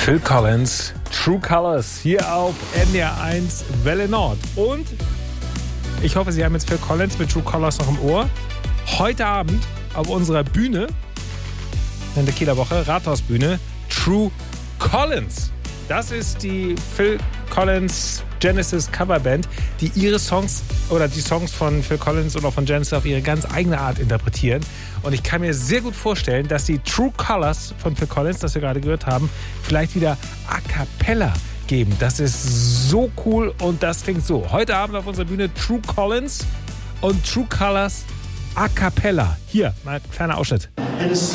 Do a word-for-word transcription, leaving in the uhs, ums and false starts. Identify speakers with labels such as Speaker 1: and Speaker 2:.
Speaker 1: Phil Collins, True Colors, hier auf N D R eins Welle Nord. Und ich hoffe, Sie haben jetzt Phil Collins mit True Colors noch im Ohr. Heute Abend auf unserer Bühne, in der Kieler Woche, Rathausbühne, True Collins. Das ist die Phil Collins Genesis Coverband, die ihre Songs oder die Songs von Phil Collins oder von Genesis auf ihre ganz eigene Art interpretieren. Und ich kann mir sehr gut vorstellen, dass die True Colors von Phil Collins, das wir gerade gehört haben, vielleicht wieder a cappella geben. Das ist so cool und das klingt so. Heute Abend auf unserer Bühne True Collins und True Colors a cappella. Hier, mal ein kleiner Ausschnitt.